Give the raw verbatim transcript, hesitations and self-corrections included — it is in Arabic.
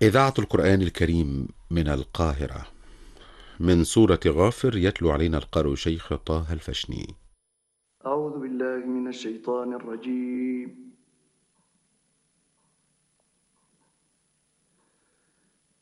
إذاعة القرآن الكريم من القاهرة، من سورة غافر، يتلو علينا القارئ شيخ طه الفشني. أعوذ بالله من الشيطان الرجيم.